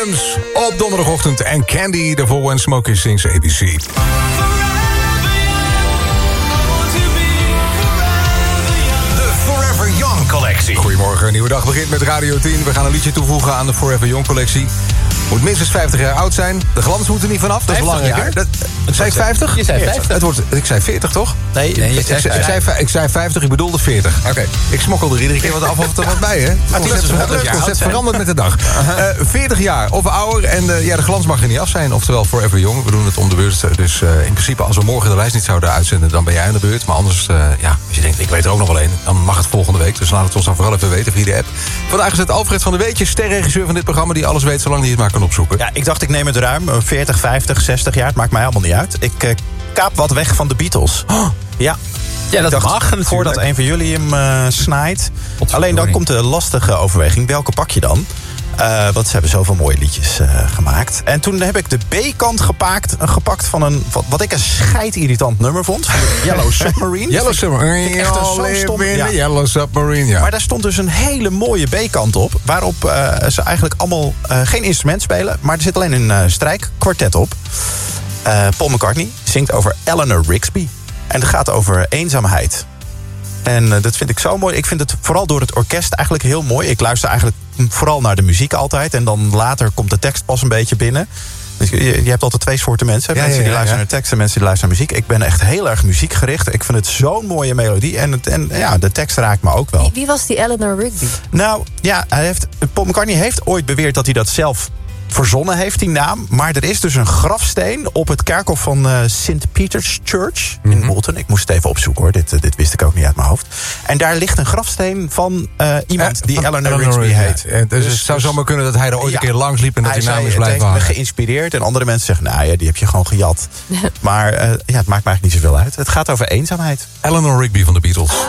Williams op donderdagochtend. En Candy, daarvoor When Smokey Sings ABC. Collectie. Goedemorgen, een nieuwe dag begint met Radio 10. We gaan een liedje toevoegen aan de Forever Young collectie. Moet minstens 50 jaar oud zijn. De glans moet er niet vanaf, dat is belangrijk. Zei ik 50? Je zei 50. Ik zei 40, toch? Nee, ik zei 50, ik bedoelde 40. Oké. Ik smokkel er iedere keer wat af of er wat bij, hè? Het concept verandert met de dag. 40 jaar of ouder en de glans mag er niet af zijn. Oftewel Forever Young. We doen het om de beurt. Dus in principe, als we morgen de lijst niet zouden uitzenden, dan ben jij aan de beurt. Maar anders, als je denkt, ik weet er ook nog wel een, dan mag het volgende week. Dus laat het ons dan vooral even weten via de app. Vandaag is het Alfred van der Weetje, sterregisseur van dit programma, die alles weet zolang hij het maar kan opzoeken. Ja, ik dacht ik neem het ruim. 40, 50, 60 jaar, het maakt mij allemaal niet uit. Ik kaap wat weg van de Beatles. Oh. Ja, dat mag natuurlijk. Voordat een van jullie hem snijdt. Alleen dan komt de lastige overweging. Welke pak je dan? Want ze hebben zoveel mooie liedjes gemaakt. En toen heb ik de B-kant gepakt van wat ik een scheidirritant nummer vond. Van de Yellow Submarine. Yellow Submarine. Echt een zo stom. Yellow Submarine, ja. Maar daar stond dus een hele mooie B-kant op. Waarop ze eigenlijk allemaal geen instrument spelen. Maar er zit alleen een strijkkwartet op. Paul McCartney zingt over Eleanor Rigby. En het gaat over eenzaamheid. En dat vind ik zo mooi. Ik vind het vooral door het orkest eigenlijk heel mooi. Ik luister eigenlijk vooral naar de muziek altijd. En dan later komt de tekst pas een beetje binnen. Dus je hebt altijd twee soorten mensen. Mensen die luisteren naar tekst en mensen die luisteren naar muziek. Ik ben echt heel erg muziekgericht. Ik vind het zo'n mooie melodie. En de tekst raakt me ook wel. Wie was die Eleanor Rigby? Nou, ja, Paul McCartney heeft ooit beweerd dat hij dat zelf verzonnen heeft, die naam. Maar er is dus een grafsteen op het kerkhof van St. Peter's Church in Bolton. Ik moest het even opzoeken, hoor. Dit wist ik ook niet uit mijn hoofd. En daar ligt een grafsteen van iemand die Eleanor Rigby heet. Dus het zou zomaar kunnen dat hij er ooit een keer langs liep en dat die naam is blijven hangen. Hij heeft me geïnspireerd en andere mensen zeggen, nou ja, die heb je gewoon gejat. Maar het maakt me eigenlijk niet zoveel uit. Het gaat over eenzaamheid. Eleanor Rigby van de Beatles.